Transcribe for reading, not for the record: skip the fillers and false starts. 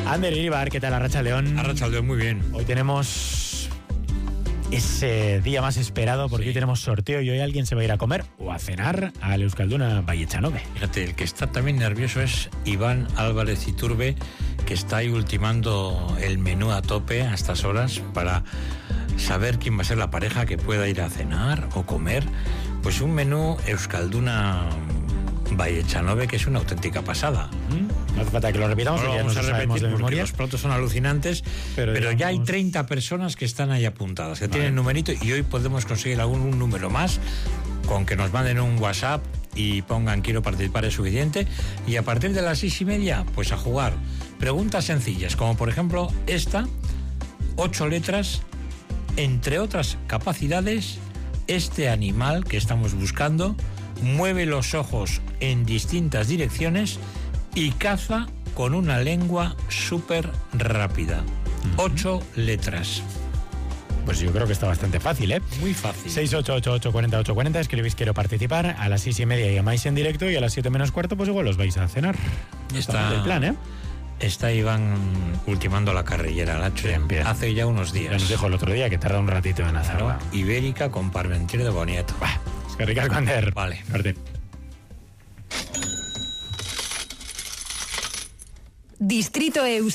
Ander Iribar, ¿qué tal? Arratsaldeon. Arratsaldeon, muy bien. Hoy tenemos ese día más esperado porque hoy tenemos sorteo y hoy alguien se va a ir a comer o a cenar al Euskalduna Vallechanove. Fíjate, el que está también nervioso es Iván Álvarez Iturbe, que está ahí ultimando el menú a tope a estas horas para saber quién va a ser la pareja que pueda ir a cenar o comer. Pues un menú Euskalduna Vallechanove que es una auténtica pasada. No hace falta que lo repitamos, No lo ya vamos nos a lo sabemos repetir de porque memoria. los platos son alucinantes, pero ya hay 30 personas que están ahí apuntadas, que tienen numerito, y hoy podemos conseguir algún número más con que nos manden un WhatsApp y pongan quiero participar, es suficiente, y a partir de las 6:30 pues a jugar preguntas sencillas, como por ejemplo esta, 8 letras, entre otras capacidades, este animal que estamos buscando mueve los ojos en distintas direcciones y caza con una lengua súper rápida. 8 letras. Pues yo creo que está bastante fácil, ¿eh? Muy fácil. 688-840-840, escribís quiero participar, a las 6:30 llamáis en directo y a las 7 menos cuarto pues igual os vais a cenar. Está el plan, ¿eh? Está Iván ultimando la carrillera, Nacho. Bien. Hace ya unos días. Ya nos dijo el otro día que tarda un ratito en hacerla. Ibérica con Parmentier de Boniato. Es que ricas, Ander. Vale. Suerte. Distrito Euskadi.